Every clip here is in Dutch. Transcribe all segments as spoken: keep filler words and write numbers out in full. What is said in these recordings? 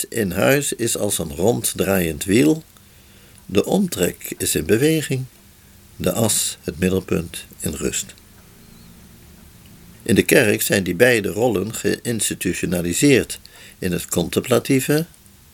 mens in huis is als een ronddraaiend wiel. De omtrek is in beweging, de as, het middelpunt, in rust. In de kerk zijn die beide rollen geïnstitutionaliseerd in het contemplatieve,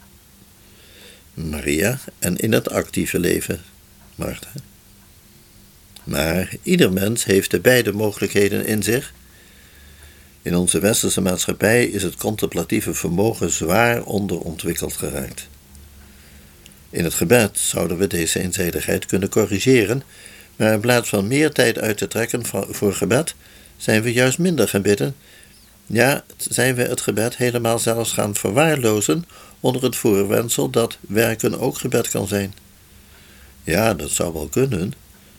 Maria, en in het actieve leven, Martha. Maar ieder mens heeft de beide mogelijkheden in zich. In onze westerse maatschappij is het contemplatieve vermogen zwaar onderontwikkeld geraakt. In het gebed zouden we deze eenzijdigheid kunnen corrigeren, maar in plaats van meer tijd uit te trekken voor gebed, zijn we juist minder gaan bidden. Ja, zijn we het gebed helemaal zelfs gaan verwaarlozen onder het voorwendsel dat werken ook gebed kan zijn. Ja, dat zou wel kunnen.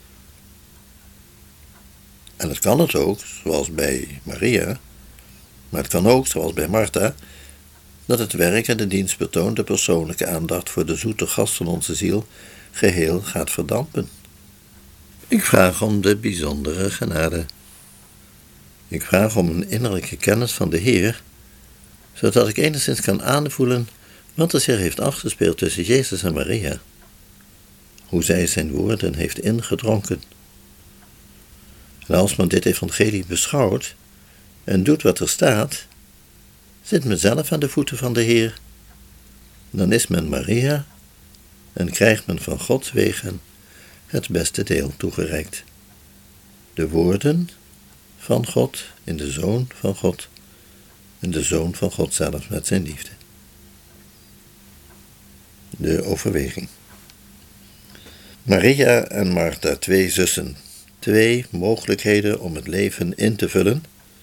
En het kan het ook, zoals bij Maria, maar het kan ook, zoals bij Martha, dat het werk en de dienstbetoon de persoonlijke aandacht voor de zoete gast van onze ziel geheel gaat verdampen. Ik vraag om de bijzondere genade. Ik vraag om een innerlijke kennis van de Heer, zodat ik enigszins kan aanvoelen wat er zich heeft afgespeeld tussen Jezus en Maria, hoe zij zijn woorden heeft ingedronken. En als men dit evangelie beschouwt en doet wat er staat, zit men zelf aan de voeten van de Heer. Dan is men Maria en krijgt men van Gods wegen het beste deel toegereikt. De woorden van God in de Zoon van God en de Zoon van God zelf met zijn liefde. De overweging. Maria en Martha, twee zussen, twee mogelijkheden om het leven in te vullen.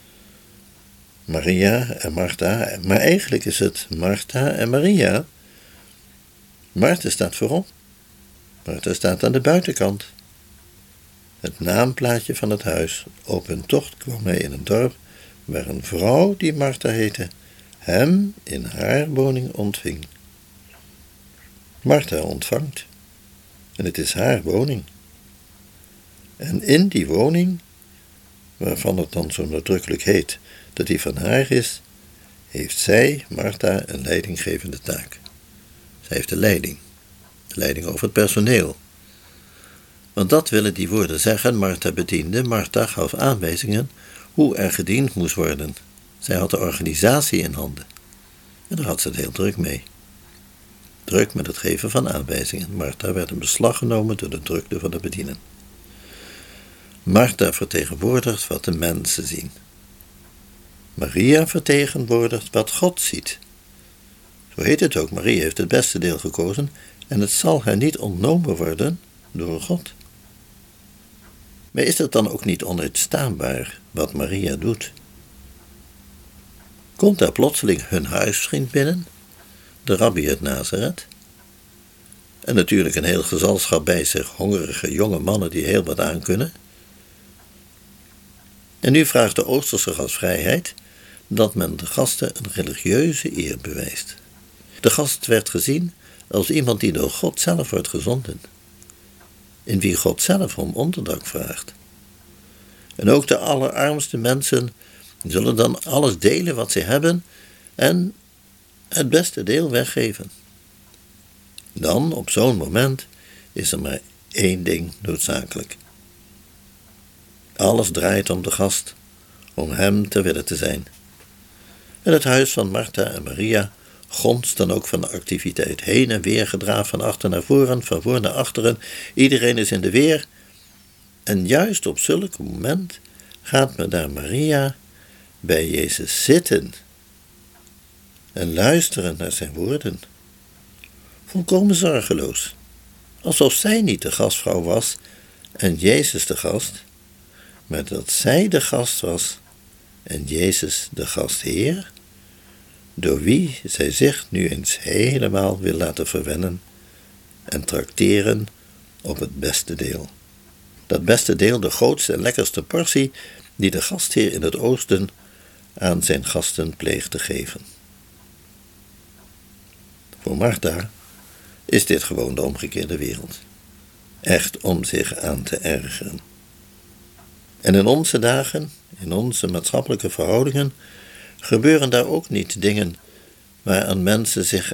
Maria en Martha, maar eigenlijk is het Martha en Maria. Martha staat voorop. Martha staat aan de buitenkant. Het naamplaatje van het huis. Op een tocht kwam hij in een dorp waar een vrouw die Martha heette hem in haar woning ontving. Martha ontvangt. En het is haar woning. En in die woning, waarvan het dan zo nadrukkelijk heet dat die van haar is, heeft zij, Martha, een leidinggevende taak. Zij heeft de leiding. De leiding over het personeel. Want dat willen die woorden zeggen. Martha bediende, Martha gaf aanwijzingen hoe er gediend moest worden. Zij had de organisatie in handen. En daar had ze het heel druk mee. Druk met het geven van aanwijzingen. Martha werd in beslag genomen door de drukte van het bedienen. Martha vertegenwoordigt wat de mensen zien. Maria vertegenwoordigt wat God ziet. Zo heet het ook, Maria heeft het beste deel gekozen en het zal haar niet ontnomen worden door God. Maar is het dan ook niet onuitstaanbaar wat Maria doet? Komt daar plotseling hun huisvriend binnen, de rabbi uit Nazareth, en natuurlijk een heel gezelschap bij zich, hongerige jonge mannen die heel wat aankunnen. En nu vraagt de Oosterse gastvrijheid dat men de gasten een religieuze eer bewijst. De gast werd gezien als iemand die door God zelf wordt gezonden, in wie God zelf om onderdak vraagt. En ook de allerarmste mensen zullen dan alles delen wat ze hebben en het beste deel weggeven. Dan, op zo'n moment, is er maar één ding noodzakelijk. Alles draait om de gast, om hem ter wille te zijn. En het huis van Martha en Maria gonst dan ook van de activiteit. Heen en weer gedraafd, van achter naar voren, van voor naar achteren. Iedereen is in de weer. En juist op zulk moment gaat men daar Maria bij Jezus zitten en luisteren naar zijn woorden. Volkomen zorgeloos, alsof zij niet de gastvrouw was en Jezus de gast, maar dat zij de gast was en Jezus de gastheer, door wie zij zich nu eens helemaal wil laten verwennen en trakteren op het beste deel. Dat beste deel, de grootste en lekkerste portie die de gastheer in het oosten aan zijn gasten pleegt te geven. Voor Martha is dit gewoon de omgekeerde wereld. Echt om zich aan te ergeren. En in onze dagen, in onze maatschappelijke verhoudingen, gebeuren daar ook niet dingen waaraan mensen zich